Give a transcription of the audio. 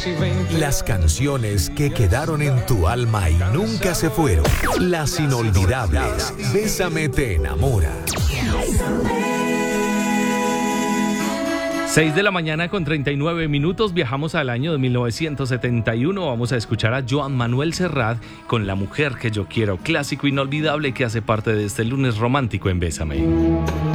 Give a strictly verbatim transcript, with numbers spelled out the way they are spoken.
Las canciones que quedaron en tu alma y nunca se fueron. Las inolvidables. Bésame te enamora. seis de la mañana con treinta y nueve minutos, viajamos al año de mil novecientos setenta y uno, vamos a escuchar a Joan Manuel Serrat con La mujer que yo quiero, clásico inolvidable que hace parte de este lunes romántico en Bésame.